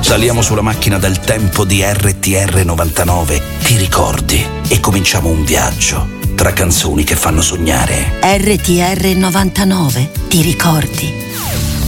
Saliamo sulla macchina del tempo di RTR 99, ti ricordi? E cominciamo un viaggio tra canzoni che fanno sognare. RTR 99, ti ricordi?